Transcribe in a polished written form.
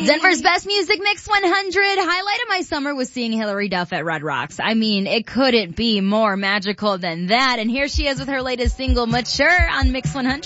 Denver's Best Music Mix 100. Highlight of my summer was seeing Hilary Duff at Red Rocks. I mean, it couldn't be more magical than that. And here she is with her latest single, Mature, on Mix 100.